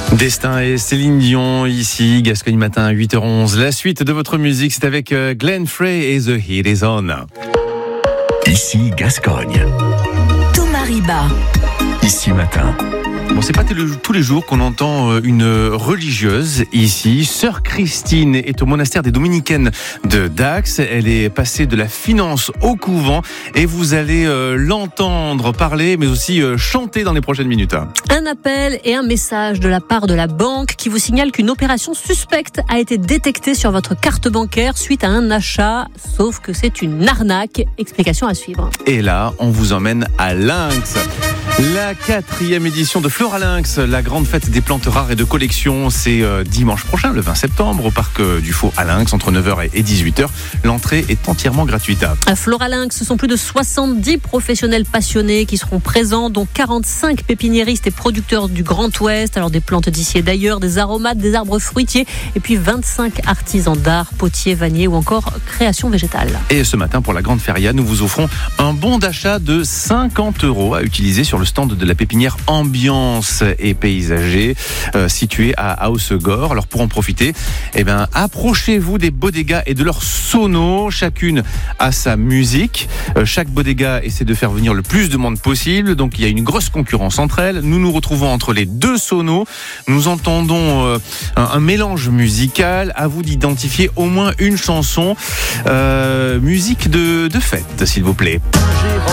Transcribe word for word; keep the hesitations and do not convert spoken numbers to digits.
Destin et Céline Dion, ici, Gascogne Matin à huit heures onze. La suite de votre musique, c'est avec Glenn Frey et The Heat Is On. Ici, Gascogne. Thomas Riba. Ici Matin. Bon, c'est pas tous les jours qu'on entend une religieuse ici. Sœur Christine est au monastère des Dominicaines de Dax. Elle est passée de la finance au couvent et vous allez euh, l'entendre parler, mais aussi euh, chanter dans les prochaines minutes. Un appel et un message de la part de la banque qui vous signale qu'une opération suspecte a été détectée sur votre carte bancaire suite à un achat, sauf que c'est une arnaque. Explication à suivre. Et là, on vous emmène à Lynx. La quatrième édition de Floralinx, la grande fête des plantes rares et de collection, c'est euh, dimanche prochain, le vingt septembre, au parc euh, du Faux à Lynx, entre neuf heures et dix-huit heures. L'entrée est entièrement gratuite. À Floralinx, ce sont plus de soixante-dix professionnels passionnés qui seront présents, dont quarante-cinq pépiniéristes et producteurs du Grand Ouest, alors des plantes d'ici et d'ailleurs, des aromates, des arbres fruitiers, et puis vingt-cinq artisans d'art, potiers, vanniers ou encore création végétale. Et ce matin, pour la grande feria, nous vous offrons un bon d'achat de cinquante euros à utiliser sur le stand de la pépinière Ambiance et Paysager euh, située à Hausegor. Alors pour en profiter, eh ben, approchez-vous des bodegas et de leurs sonos. Chacune a sa musique. Euh, chaque bodega essaie de faire venir le plus de monde possible. Donc il y a une grosse concurrence entre elles. Nous nous retrouvons entre les deux sonos. Nous entendons euh, un, un mélange musical. À vous d'identifier au moins une chanson. Euh, musique de, de fête, s'il vous plaît.